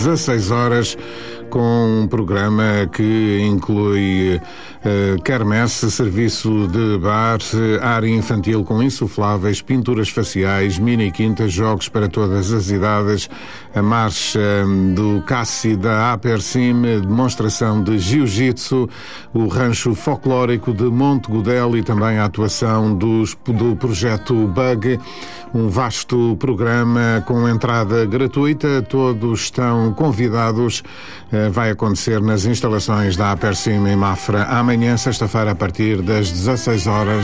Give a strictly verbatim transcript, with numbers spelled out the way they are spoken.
dezasseis horas, com um programa que inclui uh, quermesse, serviço de bar, área infantil com insufláveis, pinturas faciais, mini-quintas, jogos para todas as idades, a marcha do Cassi da Apersim, demonstração de jiu-jitsu, o rancho folclórico de Monte Godel e também a atuação dos, do projeto Bug, um vasto programa com entrada gratuita, todos estão convidados. Vai acontecer nas instalações da Apersim em Mafra amanhã, sexta-feira, a partir das dezasseis horas.